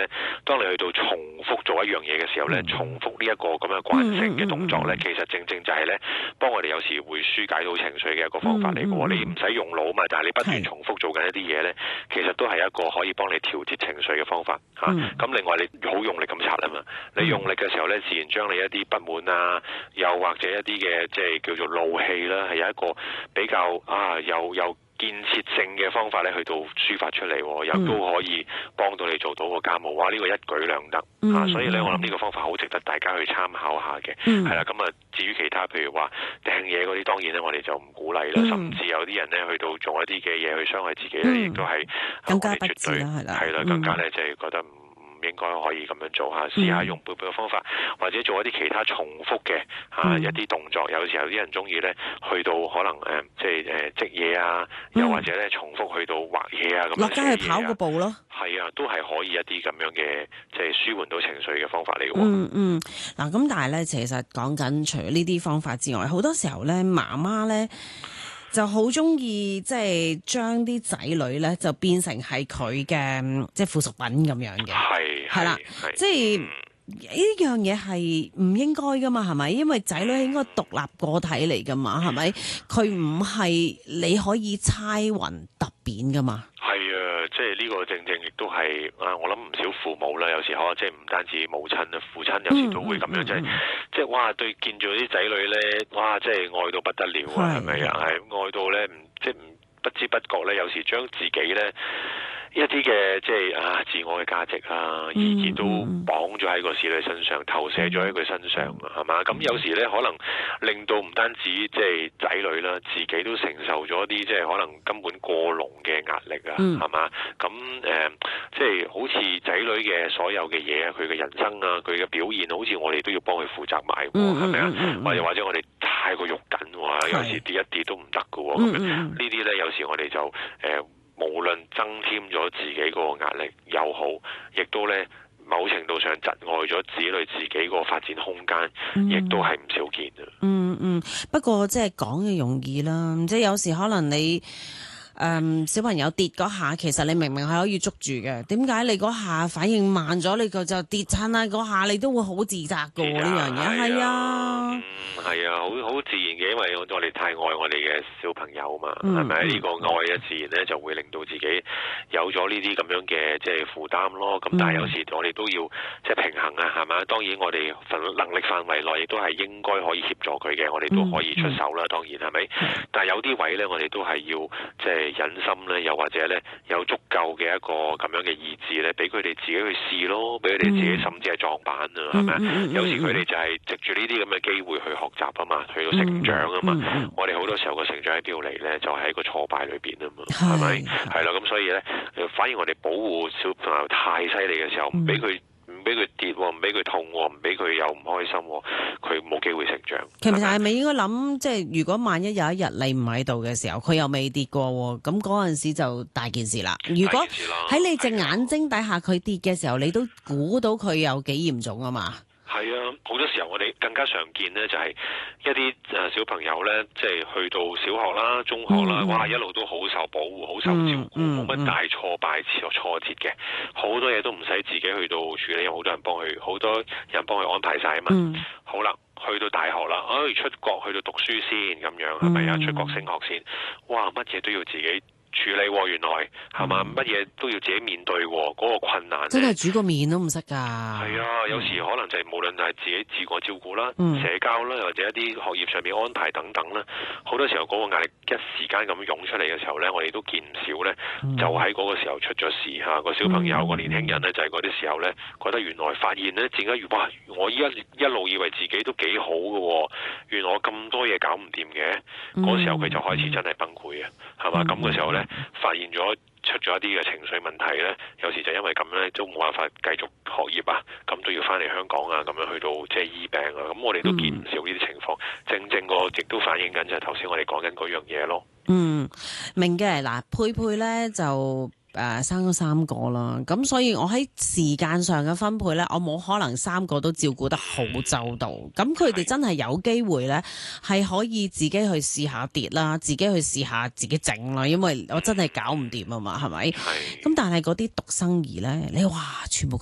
咧，當你去到重複做一樣嘢嘅時候咧，重複呢一個咁嘅慣性嘅動作咧，其實正正就係咧，幫我哋有時會紓解到情緒嘅一個方法嚟嘅喎。你唔使用腦嘛，但係你不斷重複做緊一啲嘢咧，其實都係一個可以幫你調節情緒嘅方法嚇。咁另外你好用力咁擦啊嘛，你用力嘅時候咧，自然將你一啲不滿啊，又或者一啲嘅即係叫做怒氣啦，係有一個比較有建設性嘅方法咧，去到抒發出嚟，又都可以幫到你做到個家務。哇！呢個一舉兩得所以咧，我諗呢個方法好值得大家去參考下嘅。係啦，咁啊，至於其他譬如話掟嘢嗰啲，當然咧我哋就唔鼓勵啦。甚至有啲人咧去到做一啲嘅嘢去傷害自己咧，亦都係更加不智啦， 係啦，更加咧就係覺得應該可以咁樣做下，試下用背背嘅方法，或者做一啲其他重複嘅一啲動作。有時候啲人中意咧，去到可能即係織嘢啊，又或者咧重複去到畫嘢啊咁樣。 落街去跑個步咯。 係啊，都係可以一啲咁樣嘅即係舒緩到情緒嘅方法嚟嘅。 嗱，咁但係咧，其實講緊除咗呢啲方法之外，好多時候咧，媽媽咧就好中意即係將啲仔女咧就變成係佢嘅即係附屬品咁樣嘅。係啦，即係呢樣嘢係唔應該噶嘛，係咪？因為仔女係應該獨立個體嚟噶嘛，係咪？佢唔係你可以猜雲揼扁噶嘛。 係啊，即係呢個正正亦都係我諗唔少父母啦，有時可能即係唔單止母親啊，父親有時都會咁樣，即係哇對見住啲仔女咧，哇即係愛到不得了啊，係咪啊？係愛到咧，即係不知不覺咧，有時將自己咧一啲嘅即係自我嘅價值意義都綁咗喺個子女身上，投射咗喺佢身上係嘛？咁有時咧可能令到唔單止即係仔女啦，自己都承受咗啲即係可能根本過濃嘅壓力係嘛？咁即係好似仔女嘅所有嘅嘢佢嘅人生佢嘅表現，好似我哋都要幫佢負責埋係咪啊？或者我哋太過肉緊有時跌一跌都唔得㗎喎。咁呢啲咧有時我哋就無論增添咗自己嗰個壓力又好，亦都咧某程度上窒礙咗子女自己個發展空間，亦都係唔少見嘅。 不過即係講嘅容易啦，即係有時可能你小朋友跌嗰下，其實你明明係可以捉住嘅，點解你嗰下反應慢咗，你就跌親啦？嗰下你都會好自責㗎喎，呢樣嘢係啊。 係啊，好自然嘅，因為我哋太愛我哋嘅小朋友嘛，係咪？呢個愛嘅自然咧就會令到自己有咗呢啲咁樣嘅即係負擔咯。咁但係有時我哋都要即係平衡係嘛？當然我哋能力範圍內亦都係應該可以協助佢嘅，我哋都可以出手啦。當然係咪？但係有啲位咧，我哋都係要即係忍心咧，又或者咧有足夠嘅一個咁樣嘅意志咧，俾佢哋自己去試咯，俾佢哋自己甚至係撞板係咪？有時佢哋就係藉住呢啲咁嘅機會去學習啊嘛，去到成長啊嘛。我哋好多時候個成長喺邊度嚟咧，就係喺個挫敗裏邊啊嘛，係咪？係啦，咁所以咧，反而我哋保護小朋友太犀利嘅時候，唔俾佢跌，唔俾佢痛，唔俾佢又唔開心，佢冇機會成長。 其實係咪應該諗，即係如果萬一有一日你唔喺度嘅時候，佢又未跌過，咁嗰陣時就大件事啦。如果喺你隻眼睛底下佢跌嘅時候，你都估到佢有幾嚴重啊嘛？ 係啊，好多時候我哋更加常見呢，就係一啲小朋友呢，即係去到小學啦、中學啦，哇，一路都好受保護、好受照顧，冇乜大挫敗、挫折嘅，好多嘢都唔使自己去到處理，有好多人幫佢安排晒啊嘛。好啦，去到大學啦，出國去到讀書先咁樣，係咪啊？出國升學先，哇，乜嘢都要自己處理喎，原來係嘛？乜嘢都要自己面對喎，嗰個困難真係煮個麵都唔識㗎。 係啊，有時可能就係無論係自己自我照顧啦、社交啦，或者一啲學業上面安排等等啦，好多時候嗰個壓力一時間咁湧出嚟嘅時候咧，我哋都見唔少咧，就喺嗰個時候出咗事嚇。個小朋友個年輕人咧，就係嗰啲時候咧，覺得原來發現咧，自己哇，我依家一路以為自己都幾好嘅喎，原來我咁多嘢搞唔掂嘅，嗰時候佢就開始真係崩潰嘅，係嘛？咁嘅時候咧，發現咗出咗一啲嘅情緒問題咧，有時就因為咁咧，都冇辦法繼續學業啊，咁都要翻嚟香港啊，咁樣去到即係醫病啊，咁我哋都見唔少呢啲情況，正個亦都反映緊就係頭先我哋講緊嗰樣嘢咯。 明嘅。嗱，佩咧就生咗3個啦，咁所以我喺時間上嘅分配咧，我冇可能3個都照顧得好周到。咁佢哋真係有機會咧，係可以自己去試下跌啦，自己去試下自己整啦，因為我真係搞唔掂啊嘛，係咪？咁但係嗰啲獨生兒咧，你話全部